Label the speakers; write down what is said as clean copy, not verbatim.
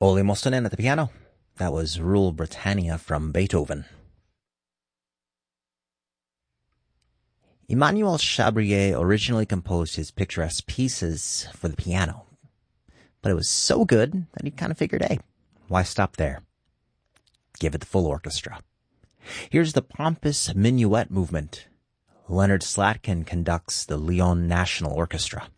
Speaker 1: Ole Mostonen at the piano. That was Rule Britannia from Beethoven. Emmanuel Chabrier originally composed his picturesque pieces for the piano, but it was so good that he kind of figured, hey, why stop there? Give it the full orchestra. Here's the pompous minuet movement. Leonard Slatkin conducts the Lyon National Orchestra.